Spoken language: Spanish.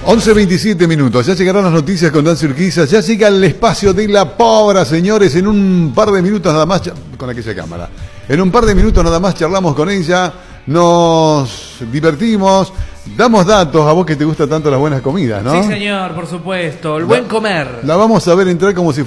11:27 minutos, ya llegarán las noticias con Nancy Urquiza, ya llega el espacio de la Pobra, señores, en un par de minutos nada más, con aquella cámara, en un par de minutos nada más charlamos con ella, nos divertimos, damos datos, a vos que te gusta tanto las buenas comidas, ¿no? Sí, señor, por supuesto, el buen comer. La vamos a ver entrar como si